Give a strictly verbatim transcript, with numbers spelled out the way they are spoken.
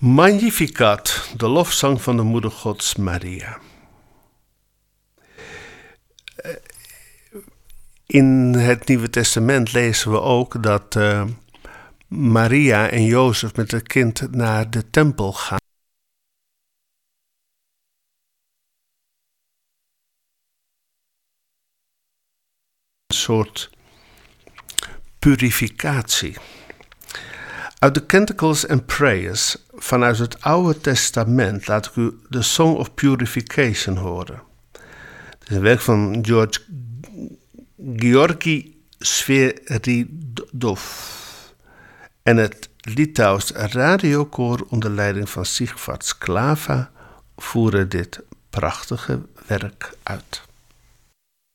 Magnificat, de lofzang van de moeder Gods Maria. In het Nieuwe Testament lezen we ook dat uh, Maria en Jozef met het kind naar de tempel gaan. Een soort purificatie. Uit de Canticles and Prayers vanuit het Oude Testament laat ik u de Song of Purification horen. Het is een werk van George Georgi Sveridov en het Litouws radiokoor onder leiding van Sigvard Sklava voeren dit prachtige werk uit.